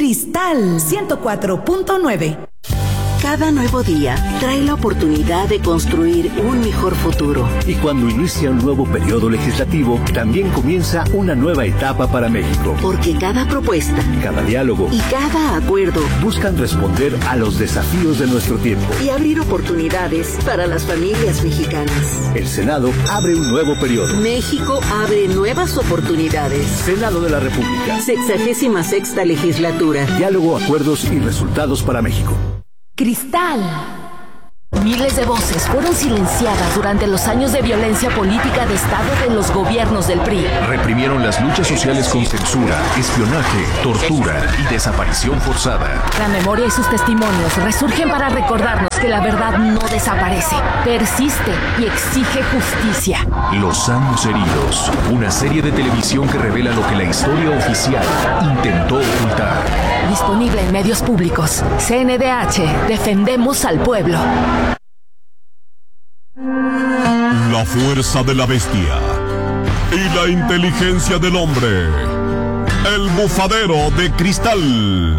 Cristal 104.9. Cada nuevo día trae la oportunidad de construir un mejor futuro. Y cuando inicia un nuevo periodo legislativo, también comienza una nueva etapa para México. Porque cada propuesta, cada diálogo y cada acuerdo buscan responder a los desafíos de nuestro tiempo y abrir oportunidades para las familias mexicanas. El Senado abre un nuevo periodo. México abre nuevas oportunidades. Senado de la República. 66ª legislatura. Diálogo, acuerdos y resultados para México. Cristal. Miles de voces fueron silenciadas durante los años de violencia política de Estado de los gobiernos del PRI. Reprimieron las luchas sociales con censura, espionaje, tortura y desaparición forzada. La memoria y sus testimonios resurgen para recordarnos que la verdad no desaparece, persiste y exige justicia. Los años heridos, una serie de televisión que revela lo que la historia oficial intentó ocultar. Disponible en medios públicos. CNDH, defendemos al pueblo. La fuerza de la bestia y la inteligencia del hombre. El bufadero de Cristal.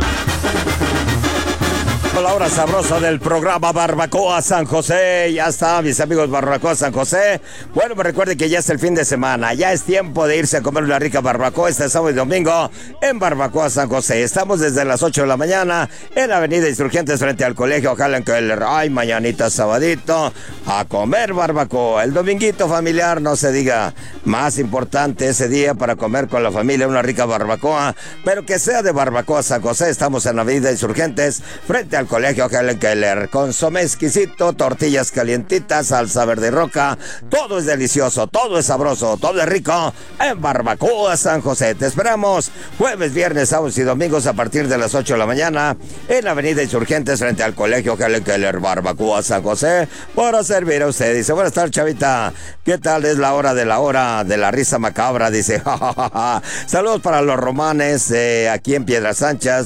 La hora sabrosa del programa Barbacoa San José. Ya está, mis amigos Barbacoa San José. Bueno, pues recuerden que ya es el fin de semana. Ya es tiempo de irse a comer una rica barbacoa este sábado y domingo en Barbacoa San José. Estamos desde las 8 de la mañana en la avenida Insurgentes frente al colegio Helen Keller. Ay, mañanita sabadito a comer barbacoa. El dominguito familiar, no se diga, más importante ese día para comer con la familia una rica barbacoa, pero que sea de Barbacoa San José. Estamos en la avenida Insurgentes frente al colegio Helen Keller. Consomé exquisito, tortillas calientitas, salsa verde roca, todo es delicioso, todo es sabroso, todo es rico en Barbacoa San José. Te esperamos jueves, viernes, sábados y domingos a partir de las 8 de la mañana en la avenida Insurgentes frente al colegio Helen Keller. Barbacoa San José para servir a usted. Dice, buenas tardes, chavita, ¿qué tal? Es la hora de la risa macabra, dice. Saludos para los romanes aquí en Piedras Anchas,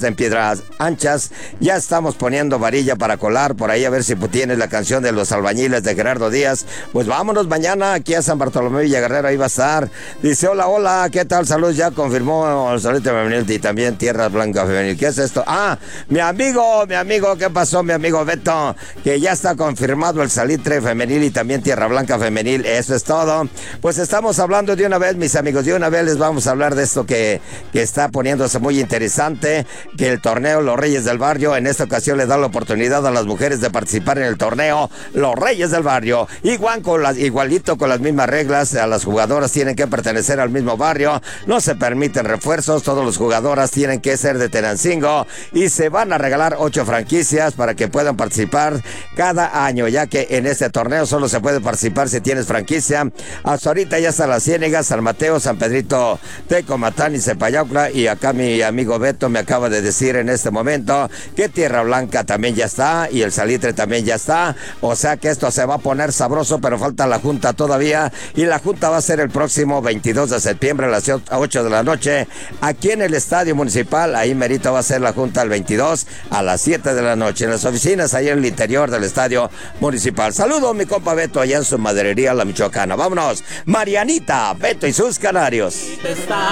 ya estamos poniendo varilla para colar por ahí, a ver si tienes la canción de Los Albañiles de Gerardo Díaz. Pues vámonos mañana aquí a San Bartolomé Villaguerrero, ahí va a estar. Dice, hola, ¿qué tal? Salud, ya confirmó el Solito Femenil y también Tierra Blanca Femenil. ¿Qué es esto? Ah, mi amigo, ¿qué pasó, mi amigo Beto? Que ya está confirmado el Salitre Femenil y también Tierra Blanca Femenil, eso es todo. Pues estamos hablando de una vez, mis amigos, de una vez les vamos a hablar de esto que está poniéndose muy interesante, que el torneo Los Reyes del Barrio en esta ocasión le da la oportunidad a las mujeres de participar en el torneo Los Reyes del Barrio. Igualito con las mismas reglas, a las jugadoras tienen que pertenecer al mismo barrio, no se permiten refuerzos, todas las jugadoras tienen que ser de Tenancingo y se van a regalar 8 franquicias para que puedan participar cada año, ya que en este torneo solo se puede participar si tienes franquicia. Hasta ahorita ya está La Ciénega, San Mateo, San Pedrito, Tecomatán y Cepayaucla, y acá mi amigo Beto me acaba de decir en este momento que Tierra Blanca también ya está y el Salitre también ya está, o sea que esto se va a poner sabroso, pero falta la junta todavía, y la junta va a ser el próximo 22 de septiembre a las 8 de la noche aquí en el Estadio Municipal. Ahí merito va a ser la junta el 22 a las 7 de la noche en las oficinas ahí en el interior del Estadio Municipal. Saludo mi compa Beto allá en su maderería La Michoacana. Vámonos, Marianita, Beto y sus canarios. Está